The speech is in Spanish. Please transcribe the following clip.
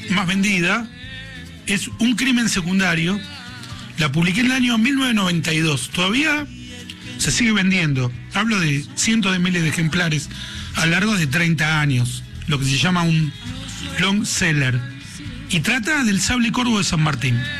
más vendida, es Un crimen secundario. La publiqué en el año 1992. Todavía se sigue vendiendo. Hablo de cientos de miles de ejemplares a lo largo de 30 años. Lo que se llama un long seller. Y trata del sable y corvo de San Martín.